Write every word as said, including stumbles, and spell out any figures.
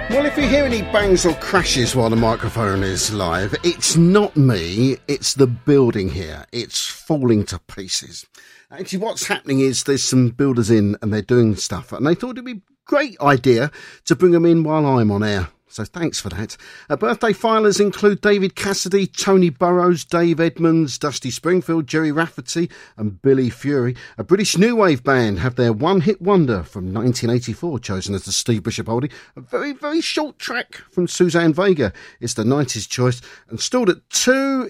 Well, if you hear any bangs or crashes while the microphone is live, it's not me, it's the building here. It's falling to pieces. Actually, what's happening is there's some builders in and they're doing stuff, and they thought it'd be a great idea to bring them in while I'm on air. So thanks for that. Uh, birthday filers include David Cassidy, Tony Burrows, Dave Edmonds, Dusty Springfield, Jerry Rafferty and Billy Fury. A British new wave band have their one-hit wonder from nineteen eighty-four chosen as the Steve Bishop oldie. A very, very short track from Suzanne Vega is the nineties choice, and stored at two